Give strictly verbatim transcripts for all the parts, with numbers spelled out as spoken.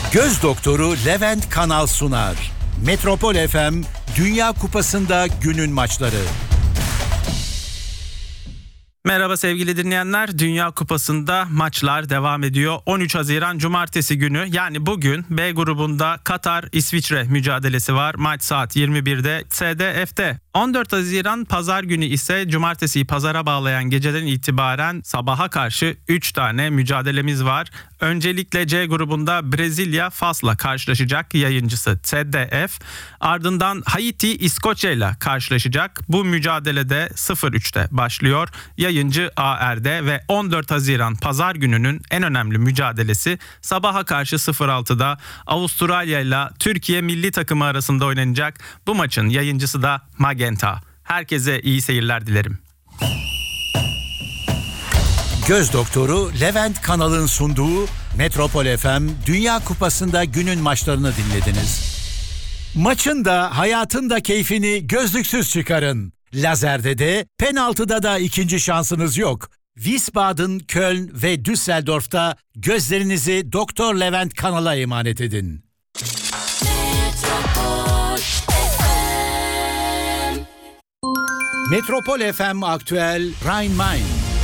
Göz doktoru Levent Kanal sunar. Metropol F M Dünya Kupası'nda günün maçları. Merhaba sevgili dinleyenler. Dünya Kupası'nda maçlar devam ediyor. on üç Haziran Cumartesi günü, yani bugün B grubunda Katar-İsviçre mücadelesi var. Maç saat yirmi birde S D F'te. on dört Haziran Pazar günü ise cumartesiyi pazara bağlayan geceden itibaren sabaha karşı üç tane mücadelemiz var. Öncelikle C grubunda Brezilya Fas'la karşılaşacak, yayıncısı S D F. Ardından Haiti İskoçya ile karşılaşacak. Bu mücadelede sıfır üçte başlıyor. Yayıncı A R'de ve on dört Haziran Pazar gününün en önemli mücadelesi sabaha karşı sıfır altıda Avustralya ile Türkiye milli takımı arasında oynanacak. Bu maçın yayıncısı da Magenta. Herkese iyi seyirler dilerim. Göz doktoru Levent Kanal'ın sunduğu Metropol F M Dünya Kupası'nda günün maçlarını dinlediniz. Maçın da hayatın da keyfini gözlüksüz çıkarın. Lazerde de penaltıda da ikinci şansınız yok. Wiesbaden, Köln ve Düsseldorf'ta gözlerinizi Doktor Levent Kanal'a emanet edin. Metropol F M Aktüel Rhein-Main.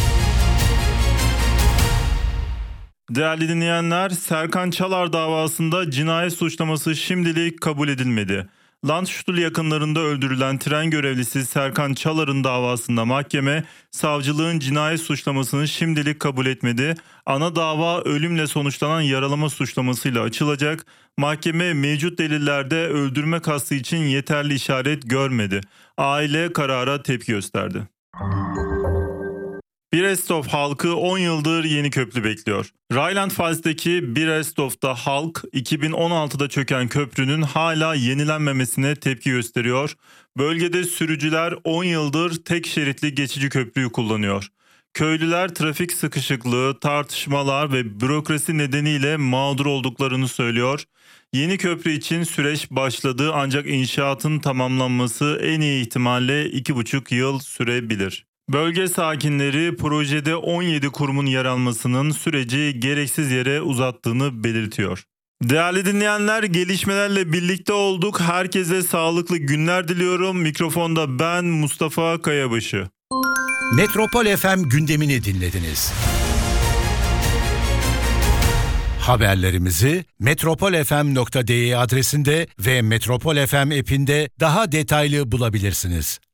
Değerli dinleyenler, Serkan Çalar davasında cinayet suçlaması şimdilik kabul edilmedi. Landstuhl yakınlarında öldürülen tren görevlisi Serkan Çalar'ın davasında mahkeme, savcılığın cinayet suçlamasını şimdilik kabul etmedi. Ana dava ölümle sonuçlanan yaralama suçlamasıyla açılacak. Mahkeme mevcut delillerde öldürme kastı için yeterli işaret görmedi. Aile karara tepki gösterdi. Brest-Litovsk halkı on yıldır yeni köprü bekliyor. Rheinland-Pfalz'deki Brest-Litovsk'ta halk iki bin on altıda çöken köprünün hala yenilenmemesine tepki gösteriyor. Bölgede sürücüler on yıldır tek şeritli geçici köprüyü kullanıyor. Köylüler trafik sıkışıklığı, tartışmalar ve bürokrasi nedeniyle mağdur olduklarını söylüyor. Yeni köprü için süreç başladı, ancak inşaatın tamamlanması en iyi ihtimalle iki buçuk yıl sürebilir. Bölge sakinleri projede on yedi kurumun yer almasının süreci gereksiz yere uzattığını belirtiyor. Değerli dinleyenler, gelişmelerle birlikte olduk. Herkese sağlıklı günler diliyorum. Mikrofonda ben Mustafa Kayabaşı. Metropol F M gündemini dinlediniz. Haberlerimizi metropol f m nokta d e adresinde ve Metropol F M app'inde daha detaylı bulabilirsiniz.